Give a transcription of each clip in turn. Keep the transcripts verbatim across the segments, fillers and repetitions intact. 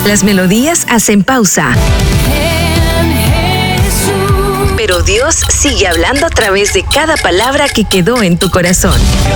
Las melodías hacen pausa. Pero Dios sigue hablando a través de cada palabra que quedó en tu corazón.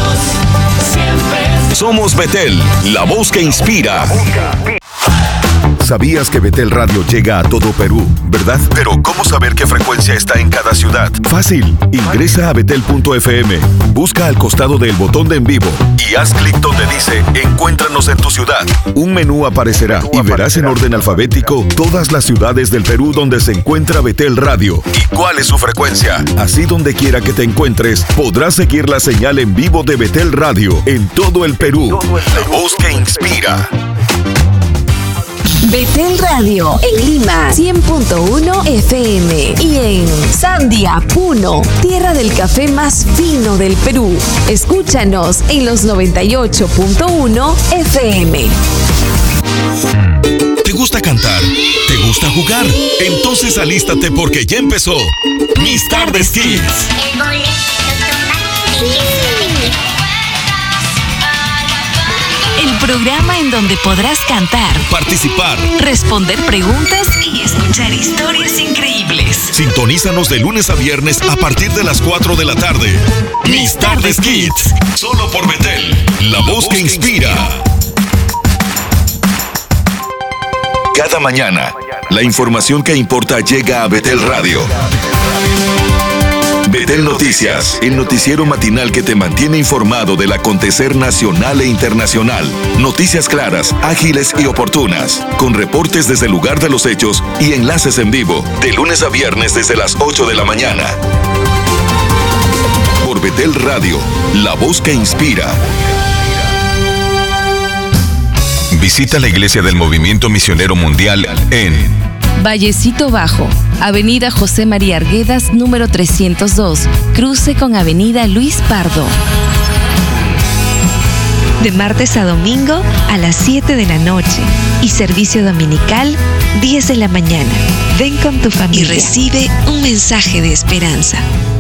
Somos Betel, la voz que inspira. ¿Sabías que Betel Radio llega a todo Perú, verdad? Pero ¿cómo saber qué frecuencia está en cada ciudad? Fácil, ingresa a betel punto efe eme, busca al costado del botón de en vivo y haz clic donde dice Encuéntranos en tu ciudad. Un menú aparecerá y verás en orden alfabético todas las ciudades del Perú donde se encuentra Betel Radio y cuál es su frecuencia. Así donde quiera que te encuentres, podrás seguir la señal en vivo de Betel Radio en todo el Perú. La voz que inspira. Betel Radio en Lima cien punto uno efe eme y en Sandia, Puno, tierra del café más fino del Perú. Escúchanos en los noventa y ocho punto uno efe eme. ¿Te gusta cantar? ¿Te gusta jugar? Entonces alístate porque ya empezó Mis Tardes Kids. El programa en donde podrás cantar, participar, responder preguntas y escuchar historias increíbles. Sintonízanos de lunes a viernes a partir de las cuatro de la tarde. Mis Tardes Kids, solo por Betel, la voz que inspira. Cada mañana, la información que importa llega a Betel Radio. Betel Noticias, el noticiero matinal que te mantiene informado del acontecer nacional e internacional. Noticias claras, ágiles y oportunas, con reportes desde el lugar de los hechos y enlaces en vivo, de lunes a viernes desde las ocho de la mañana. Por Betel Radio, la voz que inspira. Visita la iglesia del Movimiento Misionero Mundial en Vallecito Bajo, Avenida José María Arguedas, número trescientos dos, cruce con Avenida Luis Pardo. De martes a domingo a las siete de la noche y servicio dominical diez de la mañana. Ven con tu familia y recibe un mensaje de esperanza.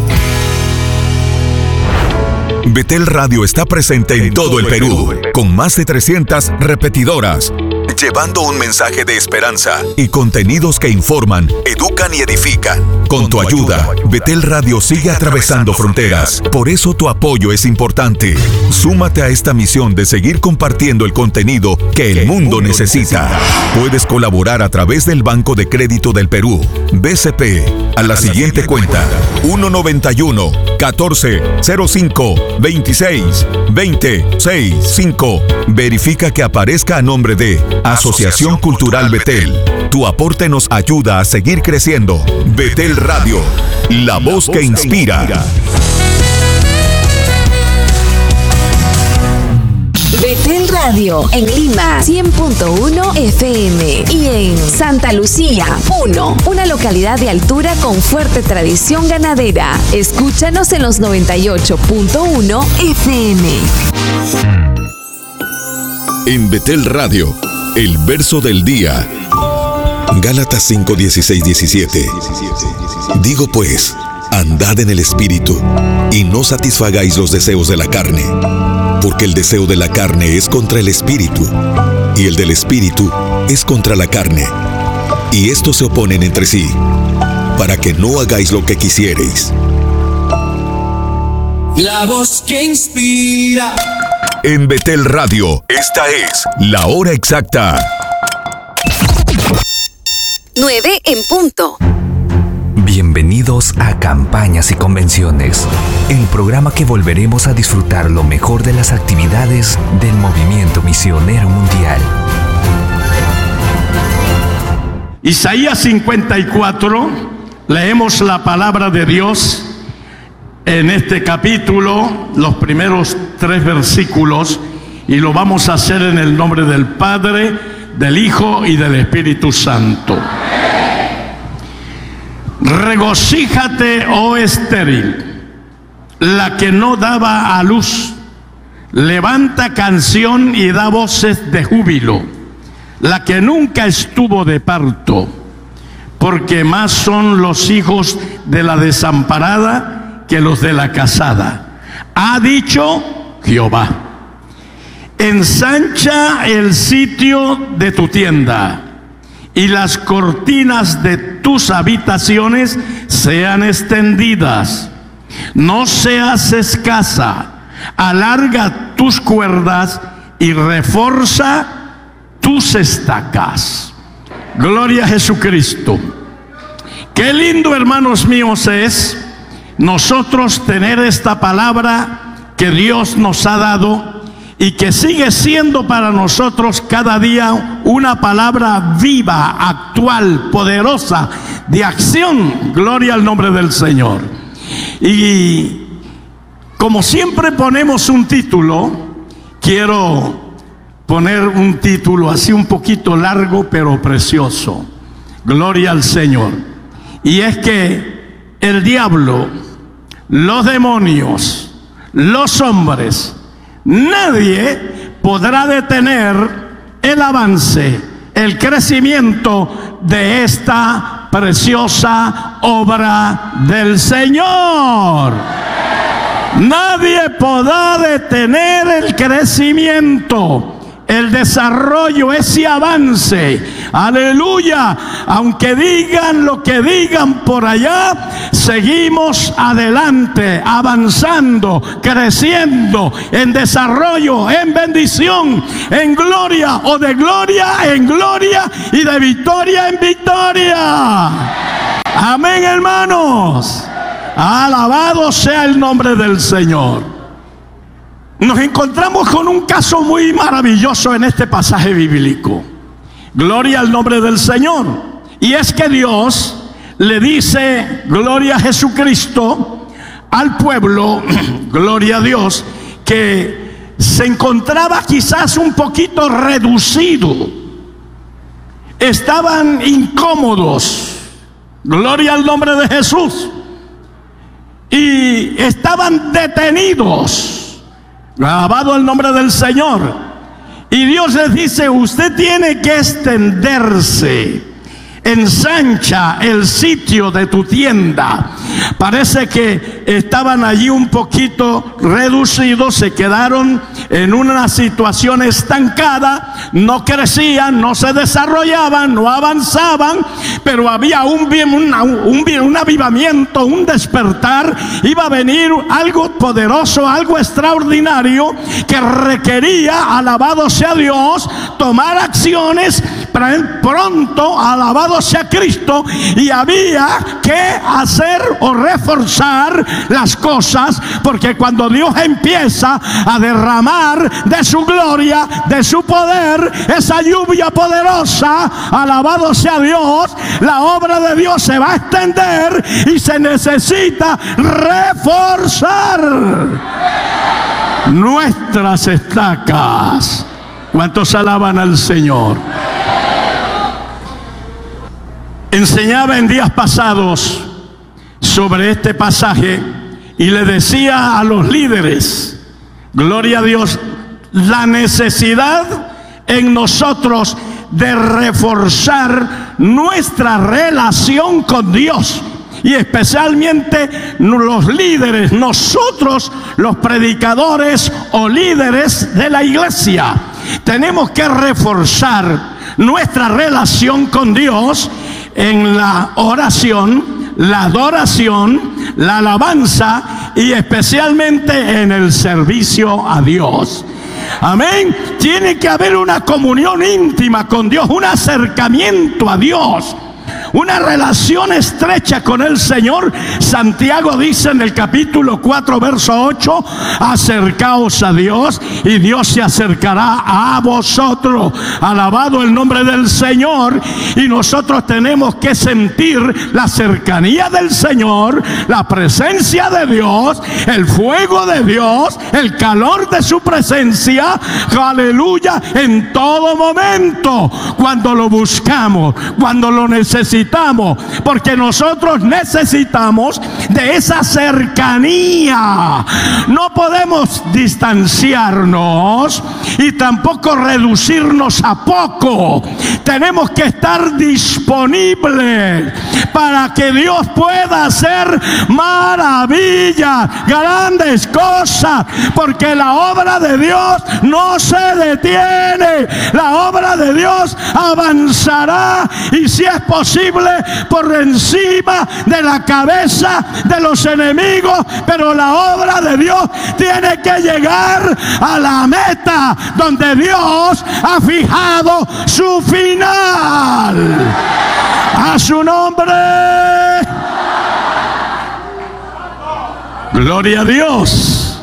Betel Radio está presente en todo el Perú, con más de trescientas repetidoras, llevando un mensaje de esperanza y contenidos que informan, educan y edifican. Con tu ayuda, Betel Radio sigue atravesando fronteras. Por eso tu apoyo es importante. Súmate a esta misión de seguir compartiendo el contenido que el mundo necesita. Puedes colaborar a través del Banco de Crédito del Perú, B C P, a la siguiente cuenta: uno noventa y uno, catorce, cero cinco, veintiséis, veinte, sesenta y cinco. Verifica que aparezca a nombre de Asociación Cultural Betel. Tu aporte nos ayuda a seguir creciendo. Betel Radio, la voz que inspira. Betel Radio en Lima cien punto uno efe eme y en Santa Lucía, Puno, una localidad de altura con fuerte tradición ganadera. Escúchanos en los noventa y ocho punto uno efe eme. En Betel Radio, el verso del día. Gálatas cinco, dieciséis, diecisiete. Digo pues, andad en el Espíritu, y no satisfagáis los deseos de la carne, porque el deseo de la carne es contra el Espíritu, y el del Espíritu es contra la carne, y estos se oponen entre sí, para que no hagáis lo que quisiereis. La voz que inspira. En Betel Radio, esta es la hora exacta. nueve en punto. Bienvenidos a Campañas y Convenciones, el programa que volveremos a disfrutar lo mejor de las actividades del Movimiento Misionero Mundial. Isaías cincuenta y cuatro, leemos la palabra de Dios en este capítulo, los primeros tres versículos, y lo vamos a hacer en el nombre del Padre, del Hijo y del Espíritu Santo. Regocíjate, oh estéril, la que no daba a luz. Levanta canción y da voces de júbilo, la que nunca estuvo de parto, porque más son los hijos de la desamparada que los de la casada. Ha dicho Jehová: ensancha el sitio de tu tienda, y las cortinas de tus habitaciones sean extendidas. No seas escasa, alarga tus cuerdas y refuerza tus estacas. Gloria a Jesucristo. Qué lindo, hermanos míos, es nosotros tener esta palabra que Dios nos ha dado y que sigue siendo para nosotros cada día una palabra viva, actual, poderosa, de acción. Gloria al nombre del Señor. Y como siempre ponemos un título, quiero poner un título así un poquito largo pero precioso. Gloria al Señor. Y es que el diablo, los demonios, los hombres, nadie podrá detener el avance, el crecimiento de esta preciosa obra del Señor. Nadie podrá detener el crecimiento, el desarrollo, ese avance. Aleluya. Aunque digan lo que digan por allá, seguimos adelante, avanzando, creciendo en desarrollo, en bendición, en gloria, o de gloria en gloria y de victoria en victoria. Amén, hermanos. Alabado sea el nombre del Señor. Nos encontramos con un caso muy maravilloso en este pasaje bíblico. Gloria al nombre del Señor. Y es que Dios le dice, gloria a Jesucristo, al pueblo, gloria a Dios, que se encontraba quizás un poquito reducido. Estaban incómodos. Gloria al nombre de Jesús. Y estaban detenidos. Alabado el nombre del Señor. Y Dios les dice, usted tiene que extenderse. Ensancha el sitio de tu tienda. Parece que estaban allí un poquito reducidos, se quedaron en una situación estancada, no crecían, no se desarrollaban, no avanzaban, pero había un, un, un, un avivamiento, un despertar. Iba a venir algo poderoso, algo extraordinario que requería, alabado sea Dios, tomar acciones pronto, alabado sea Cristo, y había que hacer o reforzar las cosas, porque cuando Dios empieza a derramar de su gloria, de su poder, esa lluvia poderosa, alabado sea Dios, la obra de Dios se va a extender y se necesita reforzar nuestras estacas. ¿Cuántos alaban al Señor? Enseñaba en días pasados sobre este pasaje y le decía a los líderes, gloria a Dios, la necesidad en nosotros de reforzar nuestra relación con Dios. Y especialmente los líderes, nosotros los predicadores o líderes de la iglesia, tenemos que reforzar nuestra relación con Dios en la oración, la adoración, la alabanza y especialmente en el servicio a Dios. Amén. Tiene que haber una comunión íntima con Dios, un acercamiento a Dios, una relación estrecha con el Señor. Santiago dice en el capítulo cuatro, verso ocho, acercaos a Dios y Dios se acercará a vosotros. Alabado el nombre del Señor. Y nosotros tenemos que sentir la cercanía del Señor, la presencia de Dios, el fuego de Dios, el calor de su presencia, aleluya, en todo momento, cuando lo buscamos, cuando lo necesitamos, necesitamos, porque nosotros necesitamos de esa cercanía. No podemos distanciarnos y tampoco reducirnos a poco. Tenemos que estar disponibles para que Dios pueda hacer maravillas, grandes cosas, porque la obra de Dios no se detiene. La obra de Dios avanzará, y si es posible por encima de la cabeza de los enemigos, pero la obra de Dios tiene que llegar a la meta donde Dios ha fijado su final. A su nombre. Gloria a Dios.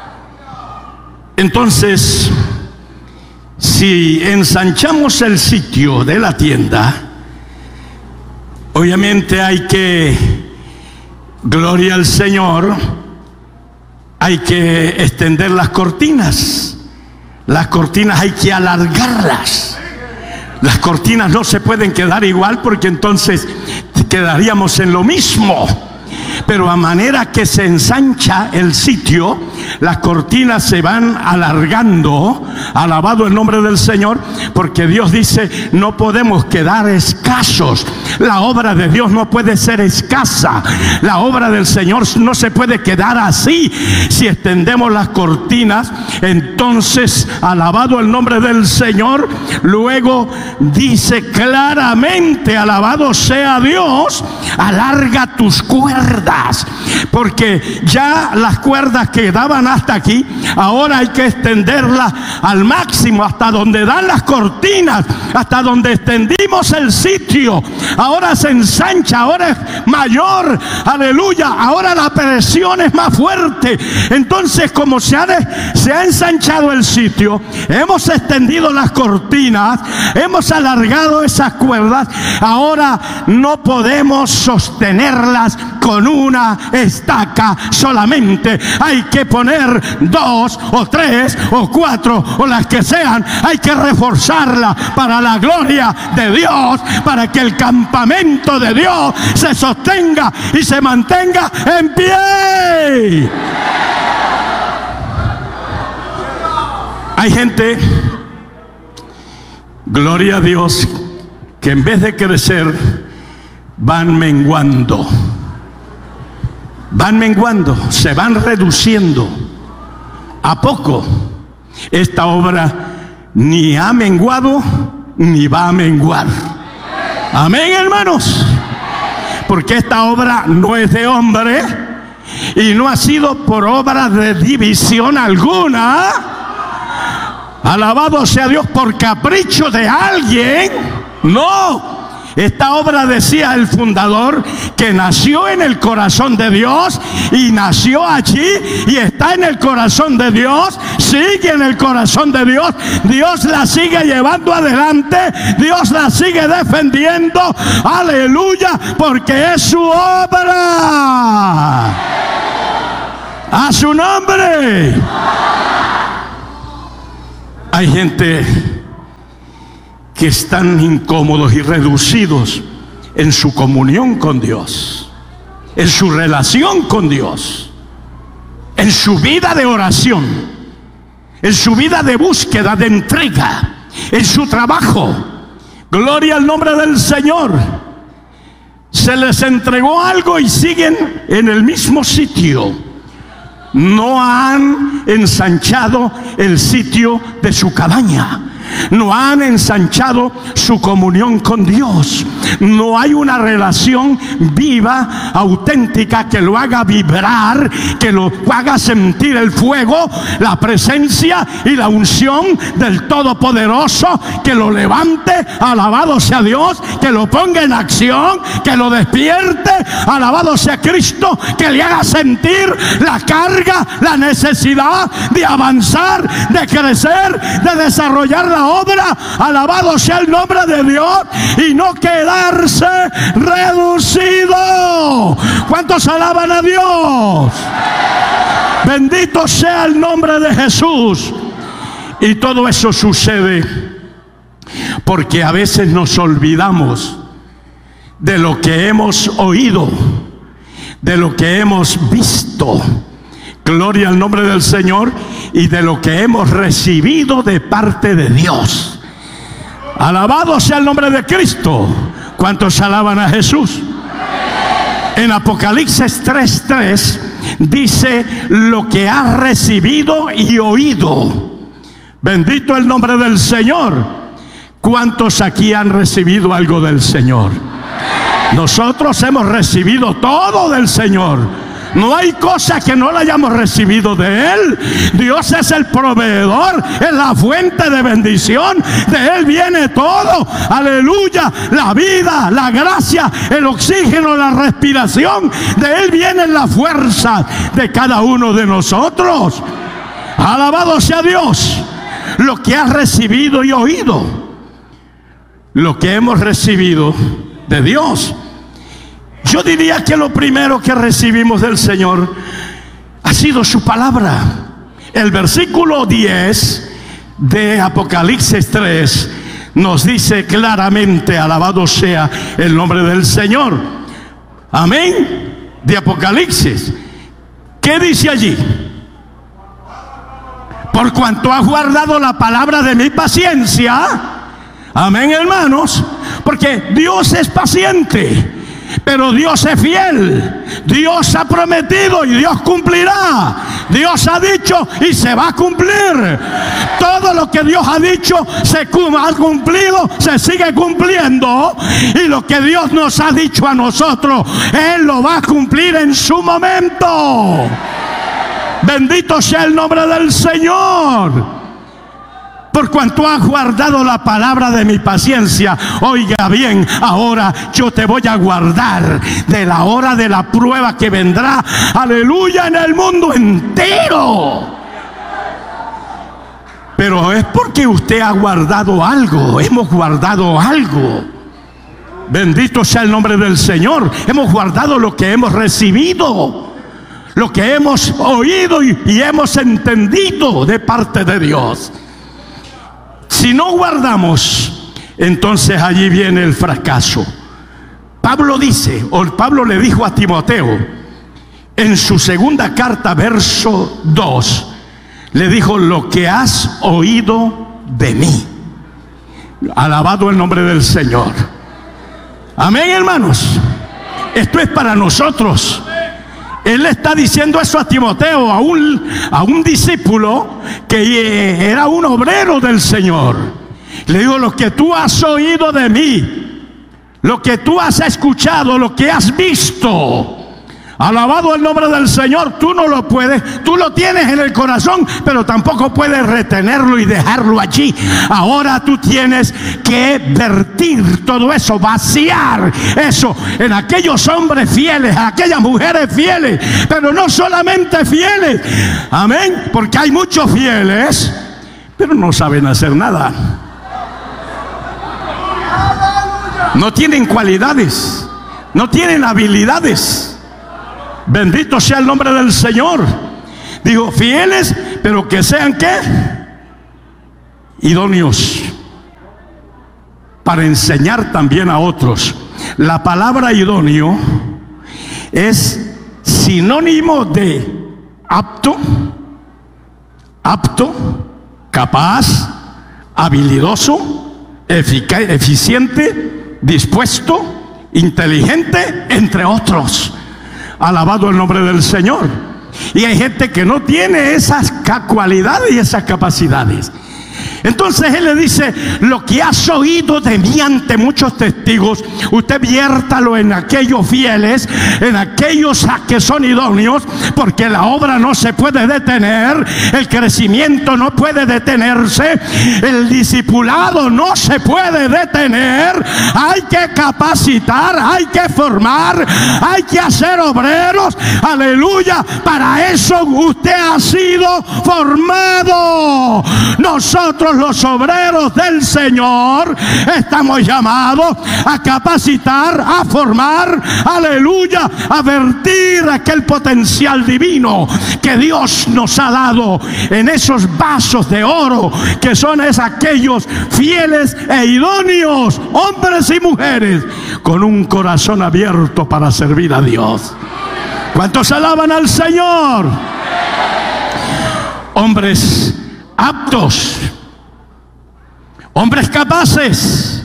Entonces, si ensanchamos el sitio de la tienda, obviamente hay que, gloria al Señor, hay que extender las cortinas. Las cortinas hay que alargarlas. Las cortinas no se pueden quedar igual, porque entonces quedaríamos en lo mismo. Pero a manera que se ensancha el sitio, las cortinas se van alargando. Alabado el nombre del Señor, porque Dios dice: no podemos quedar escasos. La obra de Dios no puede ser escasa. La obra del Señor no se puede quedar así. Si extendemos las cortinas, entonces, alabado el nombre del Señor, luego dice claramente: alabado sea Dios, alarga tus cuerdas. Porque ya las cuerdas que daban hasta aquí, ahora hay que extenderlas al máximo, hasta donde dan las cortinas, hasta donde extendimos el sitio. Ahora se ensancha, ahora es mayor, aleluya, ahora la presión es más fuerte. Entonces, como se ha, de, se ha ensanchado el sitio, hemos extendido las cortinas, hemos alargado esas cuerdas, ahora no podemos sostenerlas con una estaca solamente. Hay que poner dos o tres o cuatro o las que sean. Hay que reforzarla para la gloria de Dios, para que el campamento de Dios se sostenga y se mantenga en pie. Hay gente, gloria a Dios, que en vez de crecer van menguando. Van menguando, se van reduciendo. ¿A poco? Esta obra ni ha menguado ni va a menguar. Amén, hermanos. Porque esta obra no es de hombre y no ha sido por obra de división alguna. Alabado sea Dios, por capricho de alguien. No. Esta obra, decía el fundador, que nació en el corazón de Dios, y nació allí y está en el corazón de Dios, sigue en el corazón de Dios. Dios la sigue llevando adelante, Dios la sigue defendiendo, aleluya, porque es su obra. A su nombre. Hay gente que están incómodos y reducidos en su comunión con Dios, en su relación con Dios, en su vida de oración, en su vida de búsqueda, de entrega, en su trabajo. Gloria al nombre del Señor. Se les entregó algo y siguen en el mismo sitio. No han ensanchado el sitio de su cabaña. No han ensanchado su comunión con Dios. No hay una relación viva, auténtica, que lo haga vibrar, que lo haga sentir el fuego, la presencia y la unción del Todopoderoso, que lo levante, alabado sea Dios, que lo ponga en acción, que lo despierte, alabado sea Cristo, que le haga sentir la carga, la necesidad de avanzar, de crecer, de desarrollar la obra. Alabado sea el nombre de Dios, y no quedarse reducido. ¿Cuántos alaban a Dios? Bendito sea el nombre de Jesús. Y todo eso sucede porque a veces nos olvidamos de lo que hemos oído, de lo que hemos visto, gloria al nombre del Señor, y de lo que hemos recibido de parte de Dios. Alabado sea el nombre de Cristo. ¿Cuántos alaban a Jesús? En Apocalipsis tres tres dice lo que has recibido y oído. Bendito el nombre del Señor. ¿Cuántos aquí han recibido algo del Señor? Nosotros hemos recibido todo del Señor. No hay cosa que no la hayamos recibido de Él. Dios es el proveedor, es la fuente de bendición. De Él viene todo. Aleluya. La vida, la gracia, el oxígeno, la respiración. De Él viene la fuerza de cada uno de nosotros. Alabado sea Dios. Lo que has recibido y oído, lo que hemos recibido de Dios. Yo diría que lo primero que recibimos del Señor ha sido su palabra. El versículo diez de Apocalipsis tres nos dice claramente, alabado sea el nombre del Señor. Amén. De Apocalipsis. ¿Qué dice allí? Por cuanto has guardado la palabra de mi paciencia. Amén, hermanos. Porque Dios es paciente, pero Dios es fiel. Dios ha prometido y Dios cumplirá. Dios ha dicho y se va a cumplir. Todo lo que Dios ha dicho se ha cumplido, se sigue cumpliendo. Y lo que Dios nos ha dicho a nosotros, Él lo va a cumplir en su momento. Bendito sea el nombre del Señor. Por cuanto has guardado la palabra de mi paciencia, oiga bien, ahora yo te voy a guardar de la hora de la prueba que vendrá, aleluya, en el mundo entero. Pero es porque usted ha guardado algo, hemos guardado algo. Bendito sea el nombre del Señor. Hemos guardado lo que hemos recibido, lo que hemos oído y, y hemos entendido de parte de Dios. Si no guardamos, entonces allí viene el fracaso. Pablo dice, o Pablo le dijo a Timoteo, en su segunda carta, verso dos, le dijo, lo que has oído de mí. Alabado el nombre del Señor. Amén, hermanos. Esto es para nosotros. Él le está diciendo eso a Timoteo, a un, a un discípulo que era un obrero del Señor. Le digo, lo que tú has oído de mí, lo que tú has escuchado, lo que has visto, alabado el nombre del Señor, tú no lo puedes, tú lo tienes en el corazón, pero tampoco puedes retenerlo y dejarlo allí. Ahora tú tienes que vertir todo eso, vaciar eso en aquellos hombres fieles, en aquellas mujeres fieles, pero no solamente fieles, amén, porque hay muchos fieles, pero no saben hacer nada. No tienen cualidades, no tienen habilidades. Bendito sea el nombre del Señor. Digo, fieles, pero que sean ¿qué? Idóneos para enseñar también a otros. La palabra idóneo es sinónimo de apto, apto, capaz, habilidoso, eficaz, eficiente, dispuesto, inteligente, entre otros. Alabado el nombre del Señor. Y hay gente que no tiene esas cualidades y esas capacidades. Entonces Él le dice, lo que has oído de mí ante muchos testigos, usted viértalo en aquellos fieles, en aquellos que son idóneos, porque la obra no se puede detener, el crecimiento no puede detenerse, el discipulado no se puede detener. Hay que capacitar, hay que formar, hay que hacer obreros, aleluya. Para eso usted ha sido formado. Nosotros nosotros los obreros del Señor estamos llamados a capacitar, a formar, aleluya, a vertir aquel potencial divino que Dios nos ha dado en esos vasos de oro que son es aquellos fieles e idóneos hombres y mujeres con un corazón abierto para servir a Dios. ¿Cuántos alaban al Señor? Hombres aptos, hombres capaces,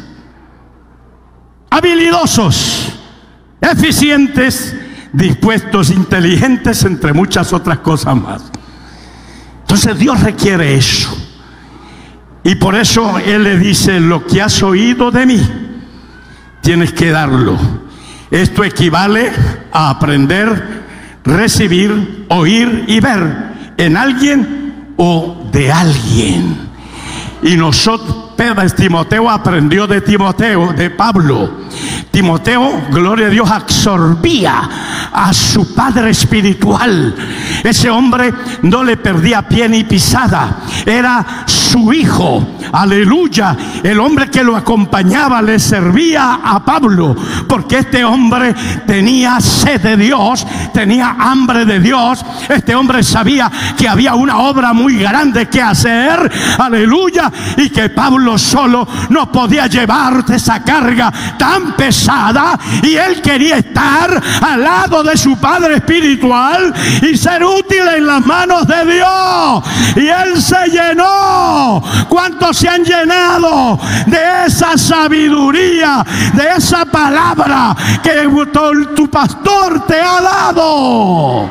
habilidosos, eficientes, dispuestos, inteligentes, entre muchas otras cosas más. Entonces Dios requiere eso. Y por eso Él le dice: lo que has oído de mí, tienes que darlo. Esto equivale a aprender, recibir, oír y ver en alguien o de alguien. Y nosotros, Timoteo aprendió de Timoteo, de Pablo. Timoteo, gloria a Dios, absorbía a su padre espiritual. Ese hombre no le perdía pie ni pisada. Era su hijo, aleluya. El hombre que lo acompañaba le servía a Pablo, porque este hombre tenía sed de Dios, tenía hambre de Dios. Este hombre sabía que había una obra muy grande que hacer, aleluya, y que Pablo solo no podía llevar esa carga tan pesada, y él quería estar al lado de su padre espiritual y ser útil en las manos de Dios. Y él se llenó. ¿Cuántos se han llenado de esa sabiduría, de esa palabra que tu pastor te ha dado?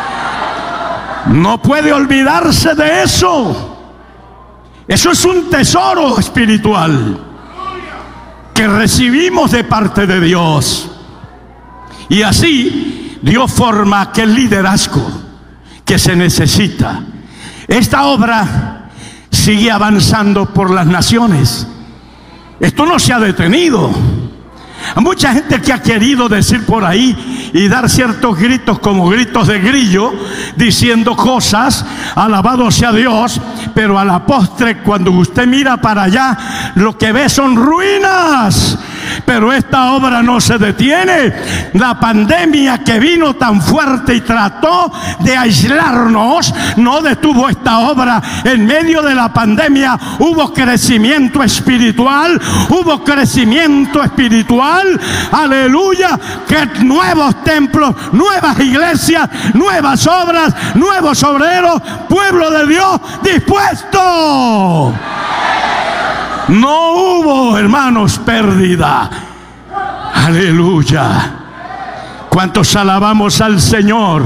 No puede olvidarse de eso. Eso es un tesoro espiritual que recibimos de parte de Dios. Y así Dios forma aquel liderazgo que se necesita. Esta obra sigue avanzando por las naciones. Esto no se ha detenido. Hay mucha gente que ha querido decir por ahí y dar ciertos gritos como gritos de grillo, diciendo cosas, alabado sea Dios, pero a la postre, cuando usted mira para allá, lo que ve son ruinas. Pero esta obra no se detiene. La pandemia que vino tan fuerte y trató de aislarnos, no detuvo esta obra. En medio de la pandemia hubo crecimiento espiritual, hubo crecimiento espiritual, aleluya, que nuevos templos, nuevas iglesias, nuevas obras, nuevos obreros, pueblo de Dios dispuesto. No hubo, hermanos, pérdida. Aleluya. ¿Cuántos alabamos al Señor?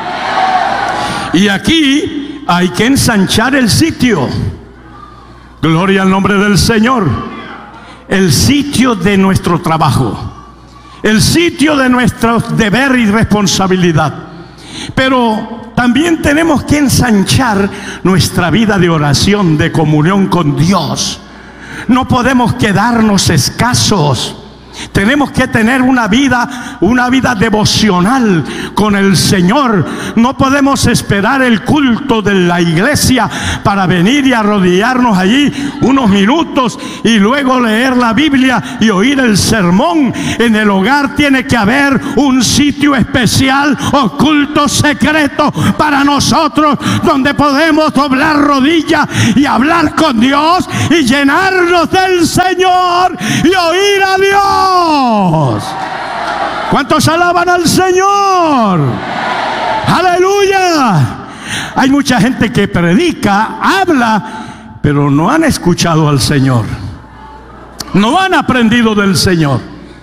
Y aquí hay que ensanchar el sitio. Gloria al nombre del Señor. El sitio de nuestro trabajo, el sitio de nuestro deber y responsabilidad. Pero también tenemos que ensanchar nuestra vida de oración, de comunión con Dios. No podemos quedarnos escasos. Tenemos que tener una vida, una vida devocional con el Señor. No podemos esperar el culto de la iglesia para venir y arrodillarnos allí unos minutos y luego leer la Biblia y oír el sermón. En el hogar tiene que haber un sitio especial, oculto, secreto para nosotros, donde podemos doblar rodillas y hablar con Dios y llenarnos del Señor y oír a Dios. ¿Cuántos alaban al Señor? ¡Aleluya! Hay mucha gente que predica, habla, pero no han escuchado al Señor. No han aprendido del Señor.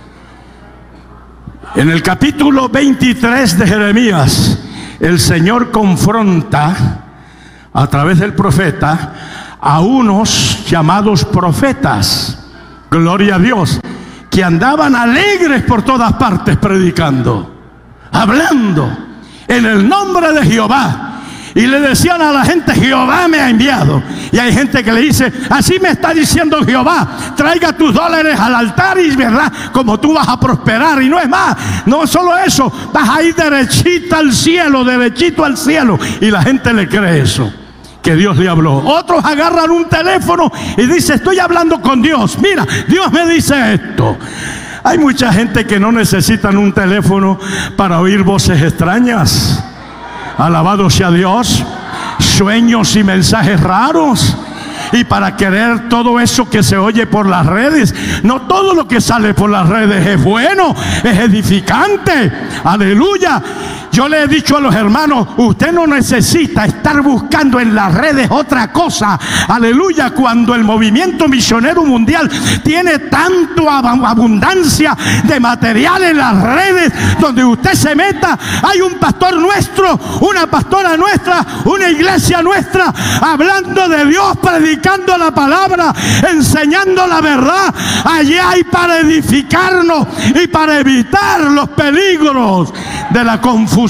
En el capítulo veintitrés de Jeremías, el Señor confronta a través del profeta a unos llamados profetas. Gloria a Dios. Que andaban alegres por todas partes predicando, hablando en el nombre de Jehová. Y le decían a la gente: Jehová me ha enviado. Y hay gente que le dice: así me está diciendo Jehová, traiga tus dólares al altar y verás como tú vas a prosperar. Y no es más, no solo eso, vas a ir derechita al cielo, derechito al cielo. Y la gente le cree eso. que Dios le habló. Otros agarran un teléfono y dicen, estoy hablando con Dios. Mira, Dios me dice esto. Hay mucha gente que no necesitan un teléfono para oír voces extrañas. Alabado sea Dios. Sueños y mensajes raros. Y para querer todo eso que se oye por las redes. No todo lo que sale por las redes es bueno, es edificante. Aleluya. Yo le he dicho a los hermanos, usted no necesita estar buscando en las redes otra cosa. Aleluya, cuando el movimiento misionero mundial tiene tanto abundancia de material en las redes, donde usted se meta, hay un pastor nuestro, una pastora nuestra, una iglesia nuestra, hablando de Dios, predicando la palabra, enseñando la verdad. Allí hay para edificarnos y para evitar los peligros de la confusión.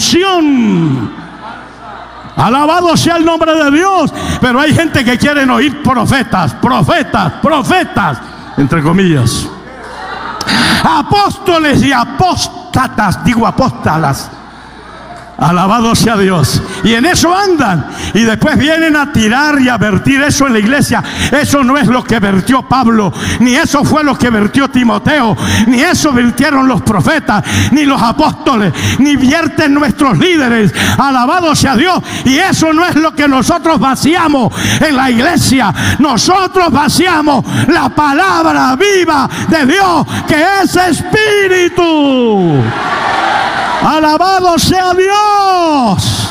Alabado sea el nombre de Dios. Pero hay gente que quieren oír profetas, profetas, profetas, entre comillas, apóstoles y apóstatas, digo apóstalas. Alabado sea Dios. Y en eso andan. Y después vienen a tirar y a vertir eso en la iglesia. Eso no es lo que vertió Pablo, ni eso fue lo que vertió Timoteo, ni eso vertieron los profetas, ni los apóstoles, ni vierten nuestros líderes. Alabado sea Dios. Y eso no es lo que nosotros vaciamos en la iglesia. Nosotros vaciamos la palabra viva de Dios, que es espíritu. Alabado sea Dios.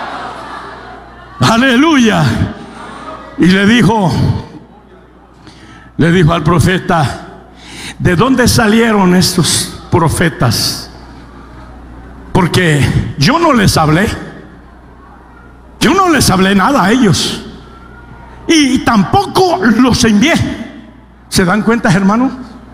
Aleluya. Y le dijo, le dijo al profeta, ¿de dónde salieron estos profetas? Porque yo no les hablé. Yo no les hablé nada a ellos. Y tampoco los envié. ¿Se dan cuenta, hermano?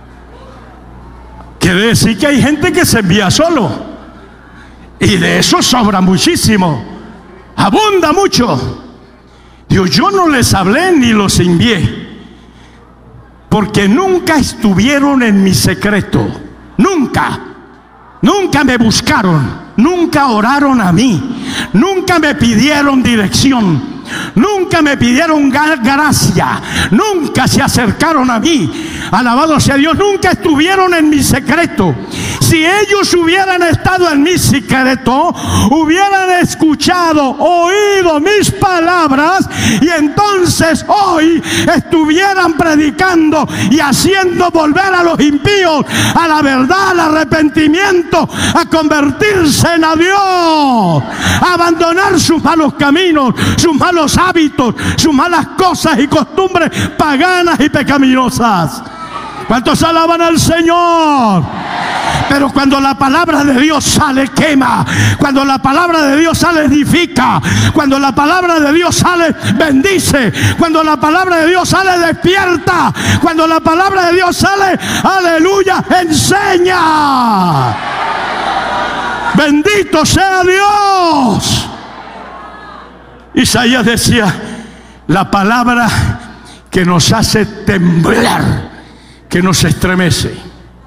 Quiere decir que hay gente que se envía solo. Y de eso sobra muchísimo. Abunda mucho. Dios, yo no les hablé ni los envié, porque nunca estuvieron en mi secreto. Nunca. Nunca me buscaron. Nunca oraron a mí. Nunca me pidieron dirección. Nunca me pidieron gracia. Nunca se acercaron a mí. Alabado sea Dios. Nunca estuvieron en mi secreto. Si ellos hubieran estado en mi secreto, hubieran escuchado, oído mis palabras, y entonces hoy estuvieran predicando y haciendo volver a los impíos a la verdad, al arrepentimiento, a convertirse en a Dios, a abandonar sus malos caminos, sus malos hábitos, sus malas cosas y costumbres paganas y pecaminosas. ¿Cuántos alaban al Señor? Pero cuando la palabra de Dios sale, quema. Cuando la palabra de Dios sale, edifica. Cuando la palabra de Dios sale, bendice. Cuando la palabra de Dios sale, despierta. Cuando la palabra de Dios sale, aleluya, enseña. Bendito sea Dios. Isaías decía, la palabra que nos hace temblar, que nos estremece.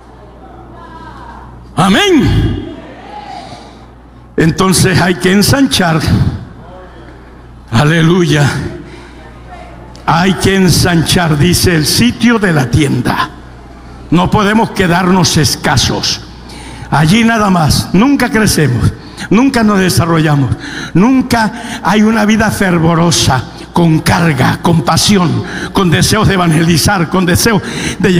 Amén. Entonces hay que ensanchar. Aleluya. Hay que ensanchar, dice, el sitio de la tienda. No podemos quedarnos escasos. Allí nada más. Nunca crecemos. Nunca nos desarrollamos. Nunca hay una vida fervorosa, con carga, con pasión, con deseos de evangelizar, con deseos de llevar